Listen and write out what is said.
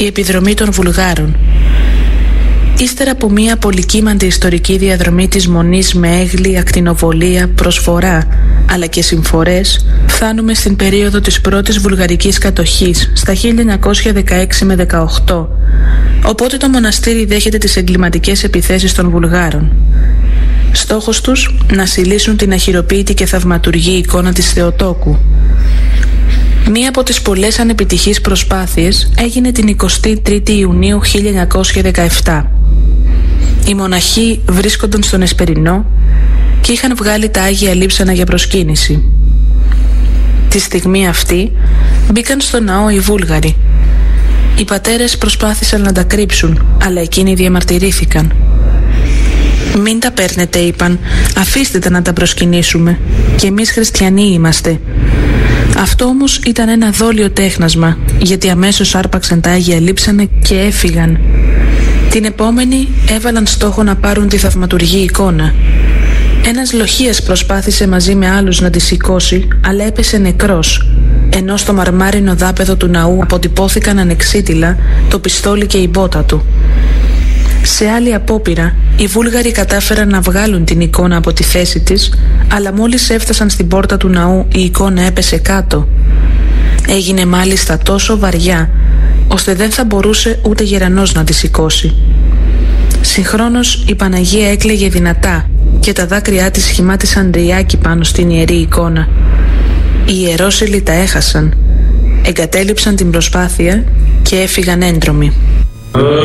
η επιδρομή των Βουλγάρων. Ύστερα από μια πολυκύμαντη ιστορική διαδρομή της Μονής με έγλη, ακτινοβολία, προσφορά αλλά και συμφορές, φτάνουμε στην περίοδο της πρώτης βουλγαρικής κατοχής στα 1916 με 18, οπότε το μοναστήρι δέχεται τις εγκληματικές επιθέσεις των Βουλγάρων. Στόχος τους να συλλήσουν την αχειροποίητη και θαυματουργή εικόνα της Θεοτόκου. Μία από τις πολλές ανεπιτυχείς προσπάθειες έγινε την 23η Ιουνίου 1917. Οι μοναχοί βρίσκονταν στον Εσπερινό και είχαν βγάλει τα Άγια Λείψανα για προσκύνηση. Τη στιγμή αυτή μπήκαν στο ναό οι Βούλγαροι. Οι πατέρες προσπάθησαν να τα κρύψουν, αλλά εκείνοι διαμαρτυρήθηκαν. «Μην τα παίρνετε», είπαν, «αφήστε τα να τα προσκυνήσουμε. Και εμείς χριστιανοί είμαστε». Αυτό όμως ήταν ένα δόλιο τέχνασμα, γιατί αμέσως άρπαξαν τα Άγια Λείψανα και έφυγαν. Την επόμενη έβαλαν στόχο να πάρουν τη θαυματουργή εικόνα. Ένας λοχείας προσπάθησε μαζί με άλλους να τη σηκώσει, αλλά έπεσε νεκρός, ενώ στο μαρμάρινο δάπεδο του ναού αποτυπώθηκαν ανεξίτηλα το πιστόλι και η μπότα του. Σε άλλη απόπειρα, οι Βούλγαροι κατάφεραν να βγάλουν την εικόνα από τη θέση της, αλλά μόλις έφτασαν στην πόρτα του ναού η εικόνα έπεσε κάτω. Έγινε μάλιστα τόσο βαριά, ώστε δεν θα μπορούσε ούτε γερανός να τη σηκώσει. Συγχρόνως η Παναγία έκλαιγε δυνατά και τα δάκρυά της σχημάτισαν ντριάκι πάνω στην ιερή εικόνα. Οι ιερόσυλοι τα έχασαν, εγκατέλειψαν την προσπάθεια και έφυγαν έντρομοι.